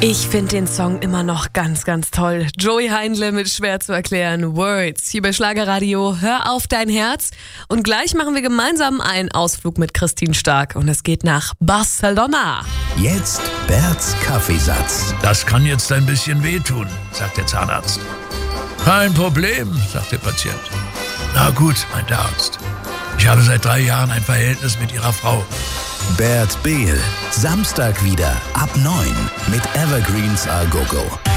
Ich finde den Song immer noch ganz, ganz toll. Joey Heindle mit schwer zu erklären Words. Hier bei Schlagerradio, hör auf dein Herz. Und gleich machen wir gemeinsam einen Ausflug mit Christine Stark. Und es geht nach Barcelona. Jetzt Berts Kaffeesatz. Das kann jetzt ein bisschen wehtun, sagt der Zahnarzt. Kein Problem, sagt der Patient. Na gut, meint der Arzt. Ich habe seit 3 Jahren ein Verhältnis mit Ihrer Frau. Bert Behl, Samstag wieder ab 9 mit Evergreens A Go Go.